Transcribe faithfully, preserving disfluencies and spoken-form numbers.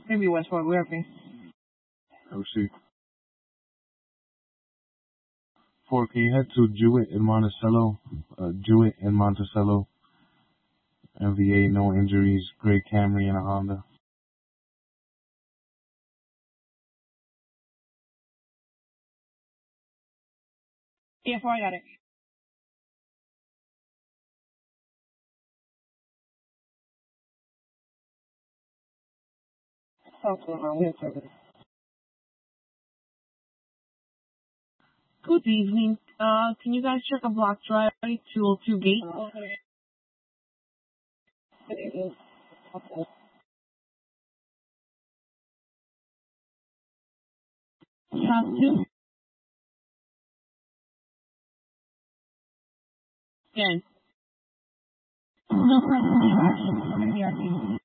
Maybe Westport, wherever. Oh, see. Four, can you head to Jewett in Monticello? Uh, Jewett in Monticello. M V A, no injuries. Gray Camry and a Honda. Yeah, four, I got it. Okay, on wheel service. Good evening. Uh, can you guys check a block drive two oh two gate? Uh, okay. Shop two? Again. No,